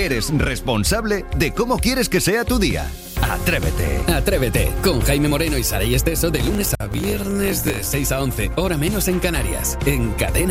Eres responsable de cómo quieres que sea tu día. Atrévete. Atrévete con Jaime Moreno y Saray Esteso de lunes a viernes de 6 a 11, hora menos en Canarias, en Cadena.